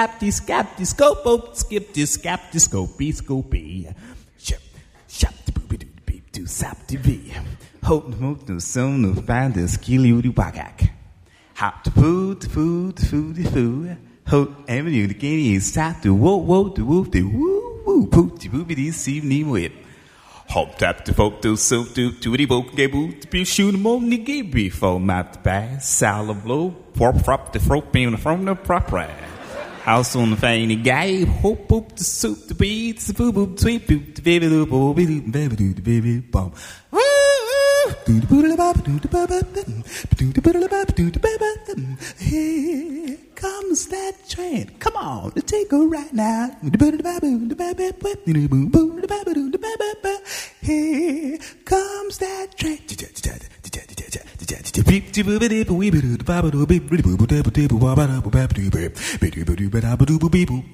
Scapty, scope, skip, scapty, scopy. Shop the booby doo beep to sap the bee. Hope the moat no son no find the skilly woody wagak. Hop the food. Hope avenue the game is sat to whoa, the woof, the woo, poot, the booby this evening with. Hop tap the photo so to the boat gable to be shoot them on the game before mat bass, salad blow, prop the throat beam from the prop rag. House on the fanny guy, hope the soup, the beats, the boo boo, sweet boot, the baby, the baby, bomb. Here comes that train. Come on, take a ride now. Here comes that train.